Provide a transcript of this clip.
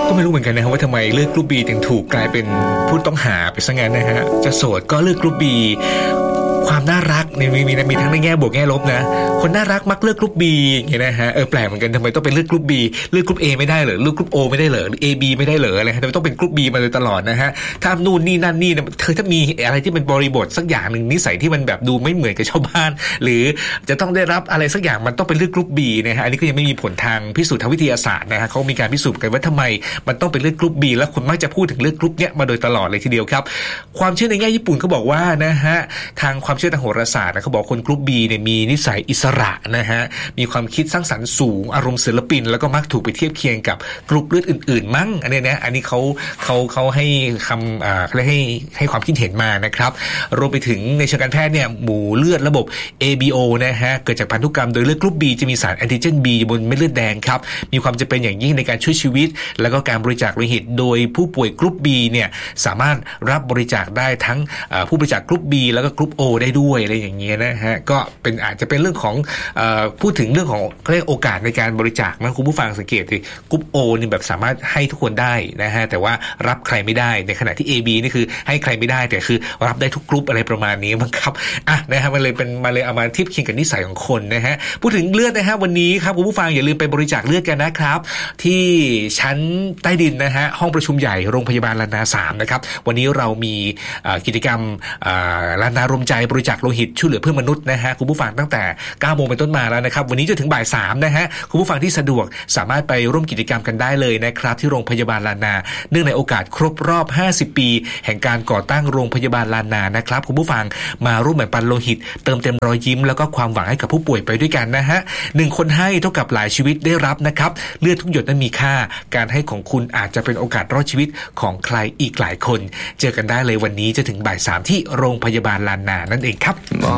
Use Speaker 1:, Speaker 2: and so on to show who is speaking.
Speaker 1: ก็ไม่รู้เหมือนกันนะครับว่าทำไมเลือดกรุ๊ป B ถึงถูกกลายเป็นผู้ต้องหาไปซะงั้นนะฮะจะโสดก็เลือดกรุ๊ป B ความน่ารักเนี่ยมีทั้งในแง่บวกแง่ลบนะคนน่ารักมักเลือกกรุ๊ป B อย่างเงี้ยนะฮะแปลกเหมือนกันทำไมต้องเป็นเลือกกรุ๊ป B เลือกกรุ๊ป A ไม่ได้เหรอเลือกกรุ๊ป O ไม่ได้เหรอ AB ไม่ได้เหรออะไรฮะทำไมต้องเป็นกรุ๊ป B มาโดยตลอดนะฮะถ้านู่นนี่นั่นนี่เธอถ้ามีอะไรที่เป็นบริบทสักอย่างนึงนิสัยที่มันแบบดูไม่เหมือนกับชาวบ้านหรือจะต้องได้รับอะไรสักอย่างมันต้องเป็นเลือกกรุ๊ป B นะฮะอันนี้ก็ยังไม่มีผลทางพิสูจน์ทางวิทยาศาสตร์นะฮะเขามีการพิสูจน์กันว่าทำไมมันต้องเป็นเลือกกรุ๊ป B แล้วคนมักจะพูดถึงเลือกกรุ๊ปเนี้ยมาโดยตลอดเลยทีเดียวครับความเชื่อในแง่ญี่ปุ่นเขาบอกว่านะฮะทางความเชื่อทางโหราศาสตร์เขาบอกคนกรุ๊ป B เนี่ยมีนิสัยอิสระนะฮะมีความคิดสร้างสรรค์สูงอารมณ์ศิลปินแล้วก็มักถูกไปเทียบเคียงกับกรุ๊ปเลือดอื่นๆมั้งอันนี้นะอันนี้เขาให้คำให้ความคิดเห็นมานะครับรวมไปถึงในเชิงการแพทย์เนี่ยหมู่เลือดระบบ ABO นะฮะเกิดจากพันธุกรรมโดยเลือดกรุ๊ป B จะมีสารแอนติเจน B บนเม็ดเลือดแดงครับมีความจำเป็นอย่างยิ่งในการช่วยชีวิตแล้วก็การบริจาคโลหิตโดยผู้ป่วยกรุ๊ป B เนี่ยสามารถรับบริจาคได้ทั้งผู้บริจาคกรุ๊ป B แล้วก็กรุ๊ป O ได้ด้วยอะไรอย่างเงี้ยนะฮะก็เป็นอาจจะเป็นเรื่องของพูดถึงเรื่องของเรียกโอกาสในการบริจาคนะคุณผู้ฟังสังเกตดิกรุ๊ป O นี่แบบสามารถให้ทุกคนได้นะฮะแต่ว่ารับใครไม่ได้ในขณะที่ AB นี่คือให้ใครไม่ได้แต่คือรับได้ทุกกรุ๊ปอะไรประมาณนี้มั้งครับนะฮะมันเลยเอามาเทียบเคียงกับนิสัยของคนนะฮะพูดถึงเลือดนะฮะวันนี้ครับคุณผู้ฟังอย่าลืมไปบริจาคเลือดกันนะครับที่ชั้นใต้ดินนะฮะห้องประชุมใหญ่โรงพยาบาลลานา3นะครับวันนี้เรามีกิจกรรมลานารวมใจบริจาคโลหิตช่วยเหลือเพื่อนมนุษย์นะฮะคุณผู้ฟังตั้งแต่ 9 โมงเป็นต้นมาแล้วนะครับวันนี้จนถึงบ่าย 3นะฮะคุณผู้ฟังที่สะดวกสามารถไปร่วมกิจกรรมกันได้เลยนะครับที่โรงพยาบาลลานาเนื่องในโอกาสครบรอบ50ปีแห่งการก่อตั้งโรงพยาบาลลานานะครับคุณผู้ฟังมาร่วมแบ่งปันโลหิตเติมเต็มรอยยิ้มแล้วก็ความหวังให้กับผู้ป่วยไปด้วยกันนะฮะ1คนให้เท่ากับหลายชีวิตได้รับนะครับเลือดทุกหยดนั้นมีค่าการให้ของคุณอาจจะเป็นโอกาสรอดชีวิตของใครอีกหลายคนเจอกันได้เลยวันนี้จะถึงบ่าย 3ที่โรงพยาบาลลานานั่นเองครับ
Speaker 2: หม